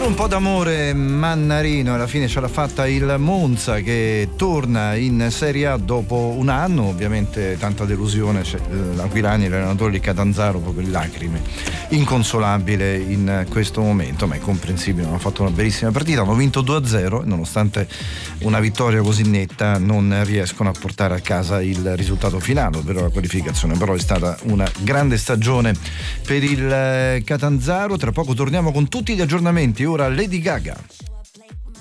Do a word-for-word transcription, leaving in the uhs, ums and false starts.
Un po' d'amore Mannarino, alla fine ce l'ha fatta il Monza che torna in Serie A dopo un anno, ovviamente tanta delusione, c'è l'Aquilani, l'allenatore di Catanzaro proprio in lacrime, inconsolabile in questo momento, ma è comprensibile, hanno fatto una bellissima partita, hanno vinto due a zero e nonostante una vittoria così netta non riescono a portare a casa il risultato finale, ovvero la qualificazione, però è stata una grande stagione per il Catanzaro. Tra poco torniamo con tutti gli aggiornamenti, ora Lady Gaga.